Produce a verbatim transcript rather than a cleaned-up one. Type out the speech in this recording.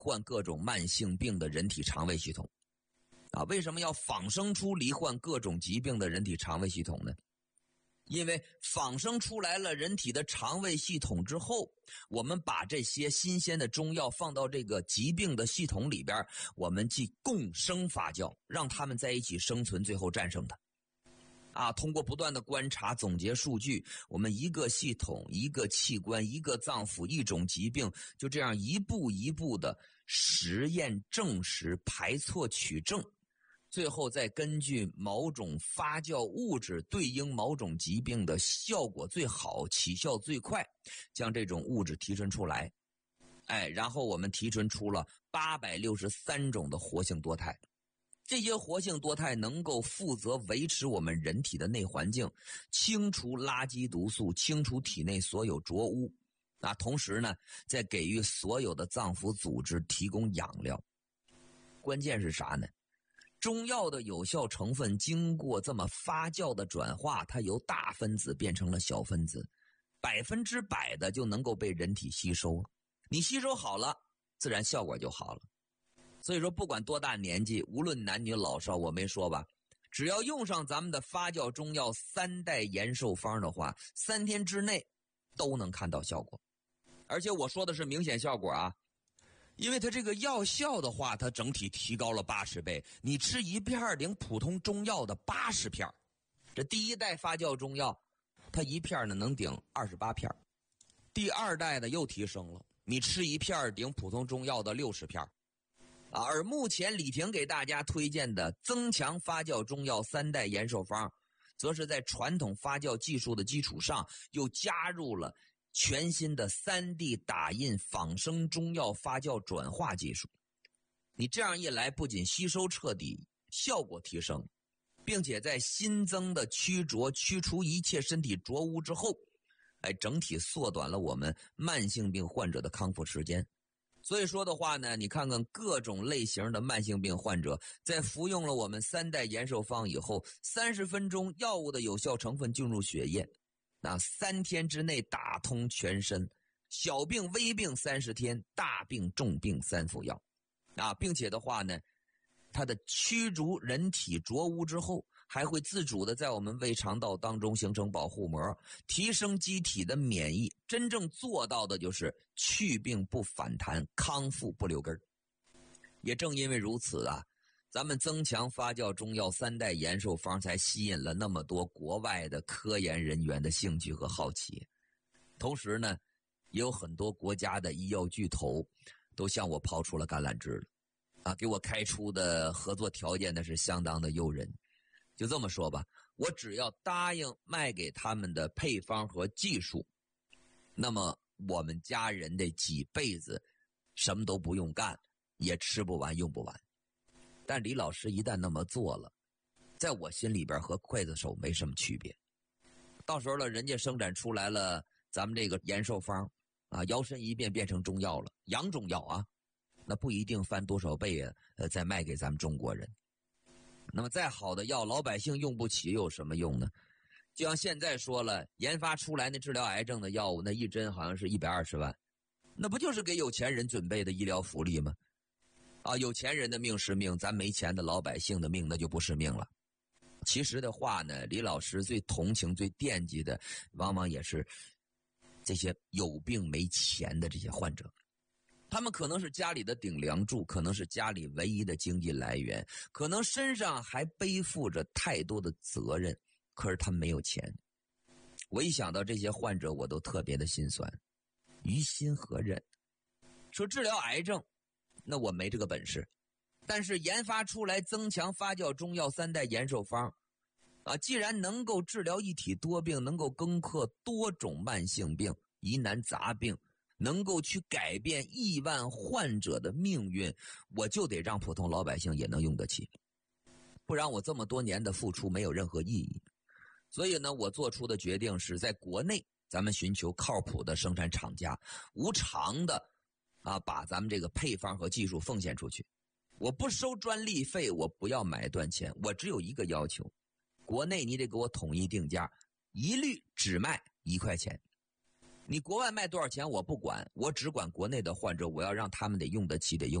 患各种慢性病的人体肠胃系统。啊，为什么要仿生出罹患各种疾病的人体肠胃系统呢？因为仿生出来了人体的肠胃系统之后，我们把这些新鲜的中药放到这个疾病的系统里边，我们即共生发酵，让它们在一起生存，最后战胜它。啊，通过不断的观察总结数据，我们一个系统、一个器官、一个脏腑、一种疾病，就这样一步一步的实验证实、排错取证，最后再根据某种发酵物质对应某种疾病的效果最好、起效最快，将这种物质提纯出来。哎，然后我们提纯出了八百六十三种的活性多肽。这些活性多肽能够负责维持我们人体的内环境，清除垃圾毒素，清除体内所有浊污。啊，同时呢，再给予所有的脏腑组织提供养料。关键是啥呢？中药的有效成分经过这么发酵的转化，它由大分子变成了小分子，百分之百的就能够被人体吸收。你吸收好了，自然效果就好了。所以说不管多大年纪，无论男女老少，我没说吧，只要用上咱们的发酵中药三代延寿方的话，三天之内都能看到效果。而且我说的是明显效果啊，因为它这个药效的话，它整体提高了八十倍，你吃一片顶普通中药的八十片。这第一代发酵中药，它一片呢能顶二十八片。第二代呢又提升了，你吃一片顶普通中药的六十片。啊，而目前李婷给大家推荐的增强发酵中药三代延寿方，则是在传统发酵技术的基础上，又加入了全新的 三 D 打印仿生中药发酵转化技术。你这样一来，不仅吸收彻底，效果提升，并且在新增的驱浊驱除一切身体浊污之后，哎，整体缩短了我们慢性病患者的康复时间。所以说的话呢，你看看各种类型的慢性病患者，在服用了我们三代延寿方以后，三十分钟药物的有效成分进入血液，那三天之内打通全身，小病微病三十天，大病重病三服药。啊，并且的话呢，它的驱逐人体浊污之后，还会自主的在我们胃肠道当中形成保护膜，提升机体的免疫，真正做到的就是去病不反弹，康复不留根。也正因为如此啊，咱们增强发酵中药三代延寿方才吸引了那么多国外的科研人员的兴趣和好奇。同时呢，也有很多国家的医药巨头都向我抛出了橄榄枝了。啊，给我开出的合作条件呢是相当的诱人。就这么说吧，我只要答应卖给他们的配方和技术，那么我们家人的几辈子什么都不用干，也吃不完用不完。但李老师一旦那么做了，在我心里边和刽子手没什么区别。到时候了，人家生产出来了咱们这个延寿方啊，摇身一变变成中药了，洋中药啊，那不一定翻多少倍啊，呃，再卖给咱们中国人。那么再好的药，老百姓用不起，有什么用呢？就像现在说了，研发出来那治疗癌症的药物，那一针好像是一百二十万，那不就是给有钱人准备的医疗福利吗？啊，有钱人的命是命，咱没钱的老百姓的命那就不是命了。其实的话呢，李老师最同情、最惦记的，往往也是这些有病没钱的这些患者。他们可能是家里的顶梁柱，可能是家里唯一的经济来源，可能身上还背负着太多的责任，可是他们没有钱。我一想到这些患者，我都特别的心酸，于心何忍？说治疗癌症，那我没这个本事，但是研发出来增强发酵中药三代延寿方啊，既然能够治疗一体多病，能够攻克多种慢性病、疑难杂病，能够去改变亿万患者的命运，我就得让普通老百姓也能用得起，不然我这么多年的付出没有任何意义。所以呢，我做出的决定是在国内咱们寻求靠谱的生产厂家，无偿的啊把咱们这个配方和技术奉献出去。我不收专利费，我不要买断钱，我只有一个要求，国内你得给我统一定价，一律只卖一块钱。 你国外卖多少钱我不管，我只管国内的患者，我要让他们得用得起，得用